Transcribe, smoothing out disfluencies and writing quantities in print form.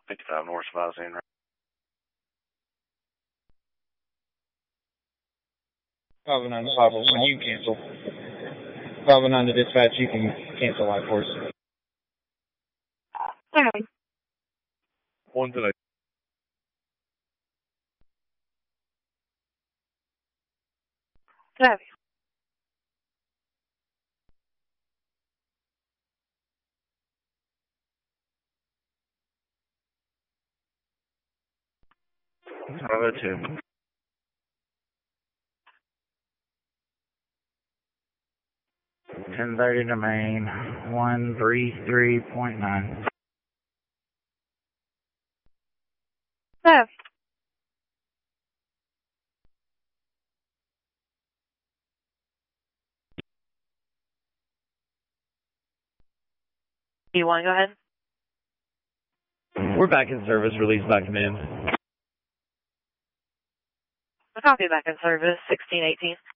55 North Visine. When you cancel. 509 to dispatch, you can cancel light force. Okay. 1 today. Copy. Bravo 2. 1030 to main, 133.9. Copy. You want to go ahead? We're back in service, release by command. Copy, back in service, 1618.